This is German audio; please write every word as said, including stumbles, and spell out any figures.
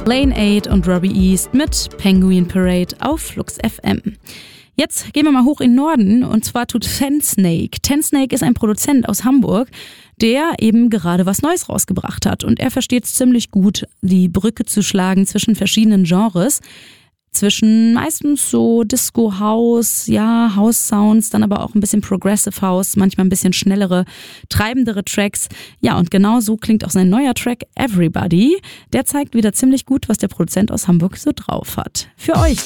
Lane eight und Robbie East mit Penguin Parade auf Flux F M. Jetzt gehen wir mal hoch in den Norden und zwar zu Tensnake. Tensnake ist ein Produzent aus Hamburg, der eben gerade was Neues rausgebracht hat. Und er versteht es ziemlich gut, die Brücke zu schlagen zwischen verschiedenen Genres. Zwischen meistens so Disco House, ja, House Sounds, dann aber auch ein bisschen Progressive House, manchmal ein bisschen schnellere, treibendere Tracks. Ja, und genau so klingt auch sein neuer Track Everybody. Der zeigt wieder ziemlich gut, was der Produzent aus Hamburg so drauf hat. Für euch